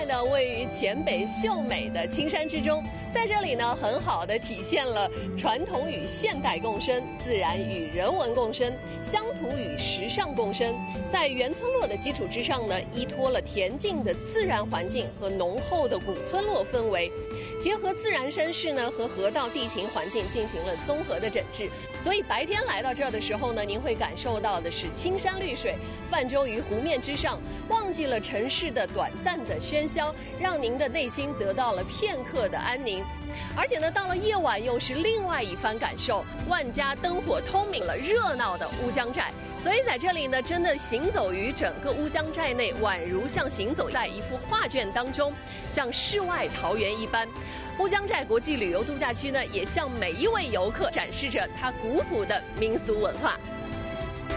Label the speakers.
Speaker 1: 寨呢，位于黔北秀美的青山之中，在这里呢，很好的体现了传统与现代共生、自然与人文共生、乡土与时尚共生。在原村落的基础之上呢，依托了恬静的自然环境和浓厚的古村落氛围，结合自然山势呢和河道地形环境进行了综合的整治。所以白天来到这儿的时候呢，您会感受到的是青山绿水泛舟于湖面之上，忘记了城市的短暂的喧嚣，让您的内心得到了片刻的安宁。而且呢，到了夜晚又是另外一番感受，万家灯火通明了热闹的乌江寨。所以在这里呢，真的行走于整个乌江寨内，宛如像行走在一幅画卷当中，像世外桃源一般。乌江寨国际旅游度假区呢，也向每一位游客展示着它古朴的民俗文化。